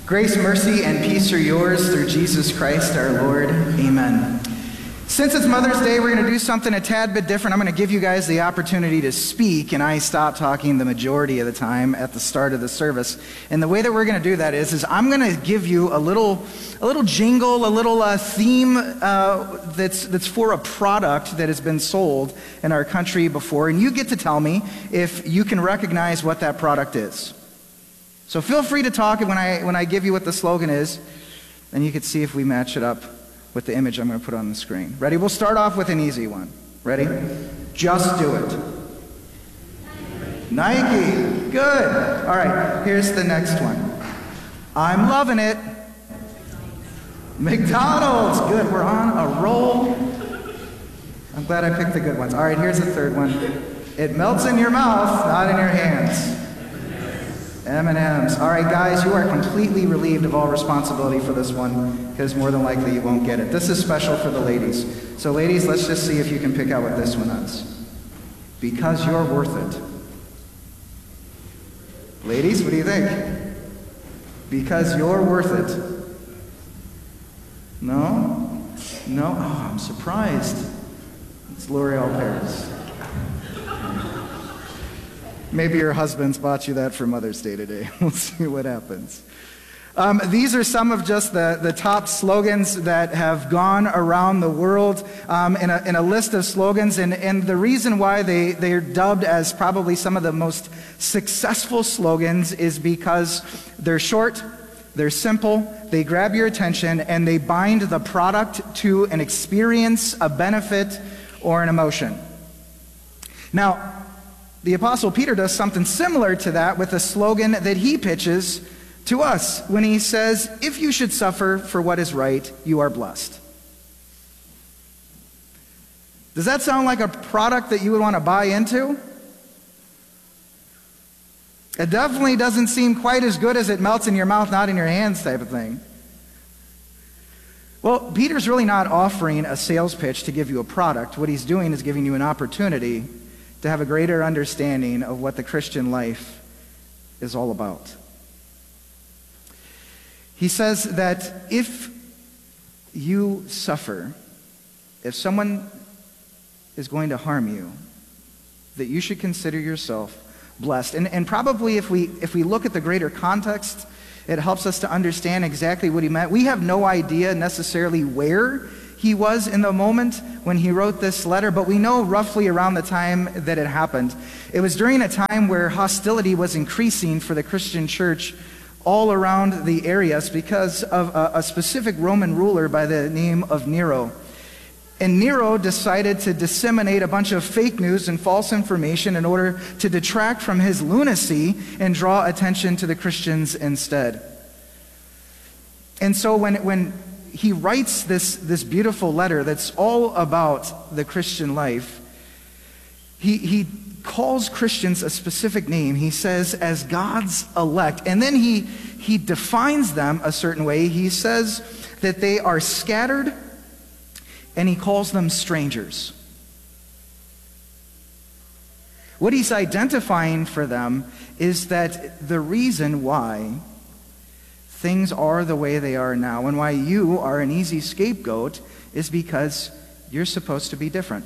Grace, mercy, and peace are yours through Jesus Christ our Lord. Amen. Since it's Mother's Day, we're going to do something a tad bit different. I'm going to give you guys the opportunity to speak, and I stop talking the majority of the time at the start of the service. And the way that we're going to do that is I'm going to give you a little jingle, a little theme that's for a product that has been sold in our country before, and you get to tell me if you can recognize what that product is. So feel free to talk when I give you what the slogan is, and you can see if we match it up with the image I'm going to put on the screen. Ready? We'll start off with an easy one. Ready? Just do it. Nike. Good. All right, here's the next one. I'm loving it. McDonald's. Good. We're on a roll. I'm glad I picked the good ones. All right, here's the third one. It melts in your mouth, not in your hands. M&M's. All right, guys, you are completely relieved of all responsibility for this one because more than likely you won't get it. This is special for the ladies. So ladies, let's just see if you can pick out what this one is. Because you're worth it. Ladies, what do you think? Because you're worth it. No? No? Oh, I'm surprised. It's L'Oreal Paris. Maybe your husband's bought you that for Mother's Day today. We'll see what happens. These are some of just the top slogans that have gone around the world in a list of slogans. And the reason why they're dubbed as probably some of the most successful slogans is because they're short, they're simple, they grab your attention, and they bind the product to an experience, a benefit, or an emotion. Now, the Apostle Peter does something similar to that with a slogan that he pitches to us when he says, if you should suffer for what is right, you are blessed. Does that sound like a product that you would want to buy into? It definitely doesn't seem quite as good as it melts in your mouth, not in your hands type of thing. Well, Peter's really not offering a sales pitch to give you a product. What he's doing is giving you an opportunity to have a greater understanding of what the Christian life is all about. He says that if you suffer, if someone is going to harm you, that you should consider yourself blessed. And probably if we look at the greater context, it helps us to understand exactly what he meant. We have no idea necessarily where he was in the moment when he wrote this letter, but we know roughly around the time that it happened. It was during a time where hostility was increasing for the Christian church all around the areas because of a specific Roman ruler by the name of Nero. And Nero decided to disseminate a bunch of fake news and false information in order to detract from his lunacy and draw attention to the Christians instead. And so when he writes this beautiful letter that's all about the Christian life, he calls Christians a specific name. He says, as God's elect. And then he defines them a certain way. He says that they are scattered, and he calls them strangers. What he's identifying for them is that the reason why things are the way they are now and why you are an easy scapegoat is because you're supposed to be different.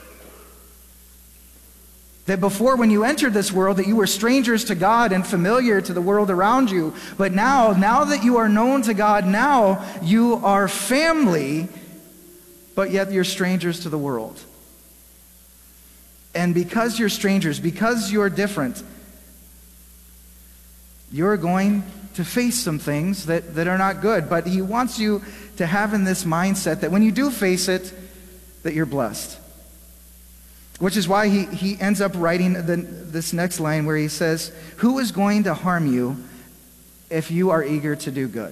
That before, when you entered this world, that you were strangers to God and familiar to the world around you. But now that you are known to God, now you are family, but yet you're strangers to the world. And because you're strangers, because you're different, you're going to face some things that are not good. But he wants you to have in this mindset that when you do face it, that you're blessed. Which is why he ends up writing this next line where he says, who is going to harm you if you are eager to do good?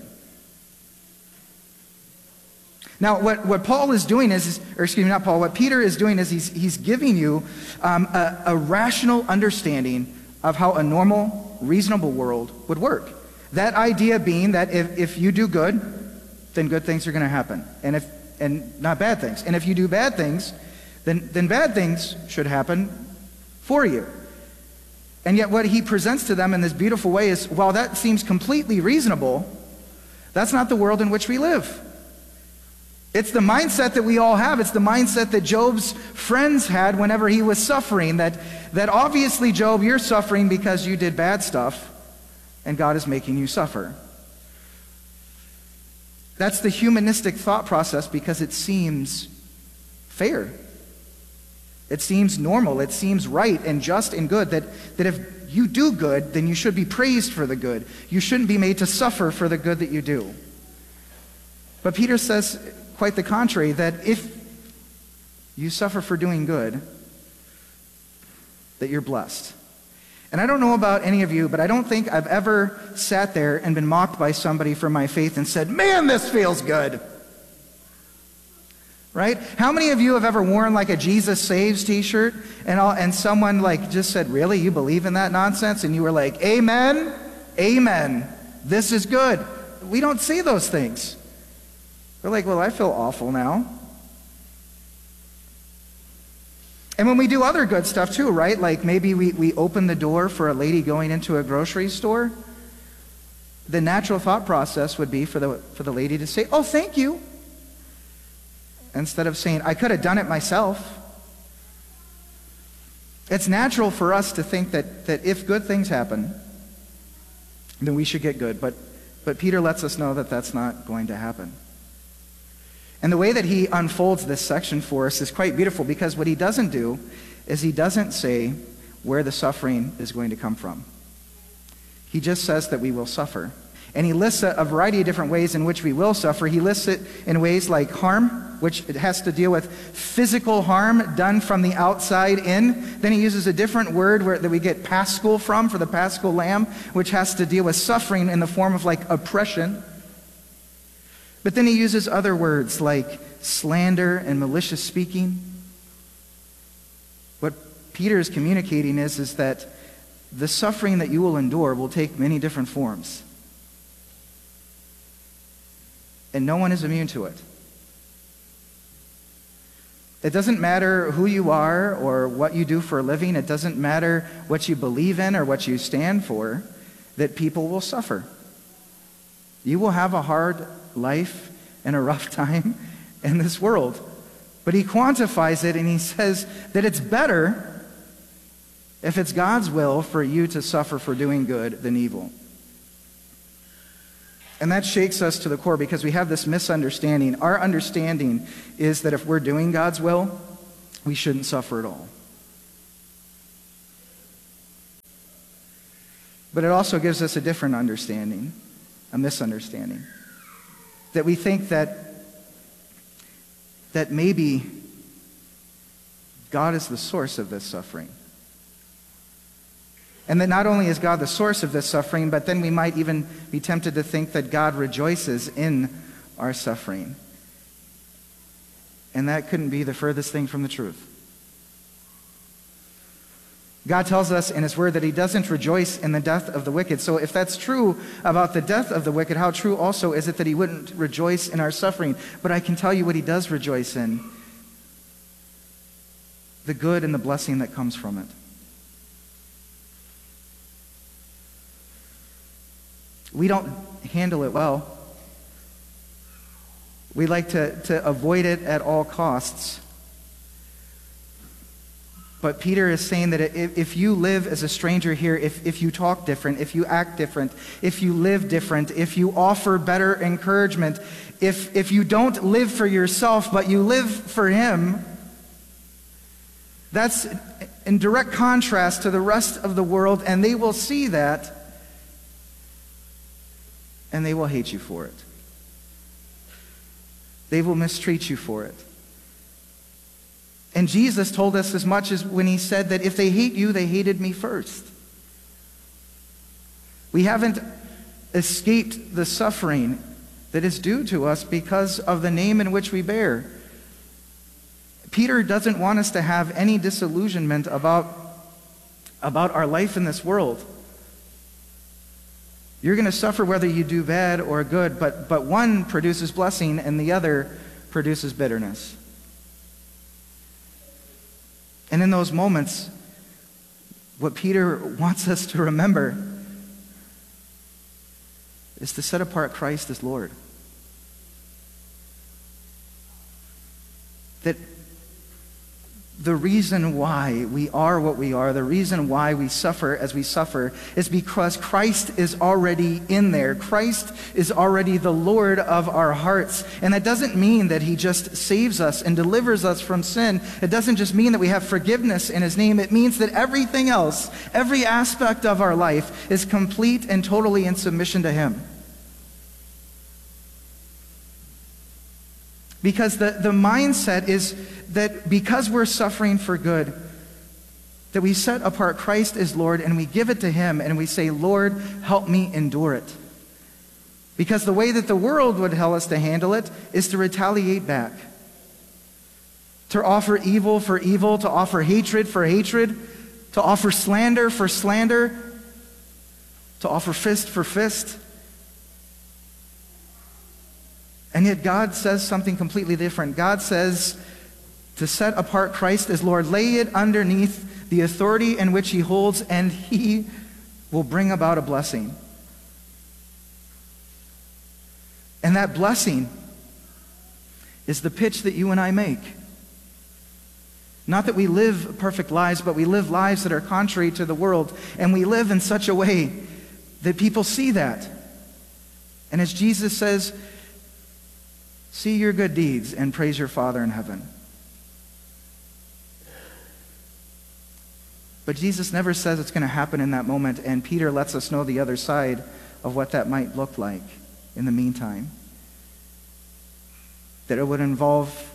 Now, what Paul is doing is, or excuse me, not Paul, what Peter is doing is he's giving you a rational understanding of how a normal, reasonable world would work. That idea being that if you do good, then good things are going to happen, and not bad things. And if you do bad things, then bad things should happen for you. And yet what he presents to them in this beautiful way is, while that seems completely reasonable, That's not the world in which we live. It's the mindset that we all have. It's the mindset that Job's friends had whenever he was suffering, that obviously, Job, you're suffering because you did bad stuff, and God is making you suffer. That's the humanistic thought process because it seems fair. It seems normal. It seems right and just and good that if you do good, then you should be praised for the good. You shouldn't be made to suffer for the good that you do. But Peter says quite the contrary, that if you suffer for doing good, that you're blessed. And I don't know about any of you, but I don't think I've ever sat there and been mocked by somebody for my faith and said, man, this feels good. Right? How many of you have ever worn like a Jesus Saves t-shirt and someone like just said, really, you believe in that nonsense? And you were like, amen, amen, this is good. We don't say those things. We're like, well, I feel awful now. And when we do other good stuff too, right? Like maybe we open the door for a lady going into a grocery store. The natural thought process would be for the lady to say, oh, thank you. Instead of saying, I could have done it myself. It's natural for us to think that if good things happen, then we should get good. But Peter lets us know that that's not going to happen. And the way that he unfolds this section for us is quite beautiful, because what he doesn't do is he doesn't say where the suffering is going to come from. He just says that we will suffer. And he lists a variety of different ways in which we will suffer. He lists it in ways like harm, which it has to deal with physical harm done from the outside in. Then he uses a different word that we get paschal from, for the paschal lamb, which has to deal with suffering in the form of like oppression. But then he uses other words like slander and malicious speaking. What Peter is communicating is that the suffering that you will endure will take many different forms. And no one is immune to it. It doesn't matter who you are or what you do for a living. It doesn't matter what you believe in or what you stand for, that people will suffer. You will have a hard life and a rough time in this world. But he quantifies it and he says that it's better if it's God's will for you to suffer for doing good than evil. And that shakes us to the core because we have this misunderstanding. Our understanding is that if we're doing God's will, we shouldn't suffer at all. But it also gives us a different understanding, a misunderstanding. That we think that maybe God is the source of this suffering. And that not only is God the source of this suffering, but then we might even be tempted to think that God rejoices in our suffering. And that couldn't be the furthest thing from the truth. God tells us in his word that he doesn't rejoice in the death of the wicked. So if that's true about the death of the wicked, how true also is it that he wouldn't rejoice in our suffering? But I can tell you what he does rejoice in: the good and the blessing that comes from it. We don't handle it well. We like to avoid it at all costs. But Peter is saying that if you live as a stranger here, if you talk different, if you act different, if you live different, if you offer better encouragement, if you don't live for yourself but you live for him, that's in direct contrast to the rest of the world, and they will see that. And they will hate you for it. They will mistreat you for it. And Jesus told us as much as when he said that if they hate you, they hated me first. We haven't escaped the suffering that is due to us because of the name in which we bear. Peter doesn't want us to have any disillusionment about our life in this world. You're going to suffer whether you do bad or good, but one produces blessing and the other produces bitterness. And in those moments, what Peter wants us to remember is to set apart Christ as Lord. That the reason why we are what we are, the reason why we suffer as we suffer, is because Christ is already in there. Christ is already the Lord of our hearts. And that doesn't mean that he just saves us and delivers us from sin. It doesn't just mean that we have forgiveness in his name. It means that everything else, every aspect of our life, is complete and totally in submission to him. Because the mindset is that because we're suffering for good, that we set apart Christ as Lord and we give it to him and we say, Lord, help me endure it. Because the way that the world would tell us to handle it is to retaliate back. To offer evil for evil, to offer hatred for hatred, to offer slander for slander, to offer fist for fist. And yet God says something completely different. God says to set apart Christ as Lord, lay it underneath the authority in which he holds, and he will bring about a blessing. And that blessing is the pitch that you and I make. Not that we live perfect lives, but we live lives that are contrary to the world, and we live in such a way that people see that. And as Jesus says, see your good deeds and praise your Father in heaven. But Jesus never says it's going to happen in that moment, and Peter lets us know the other side of what that might look like in the meantime. That it would involve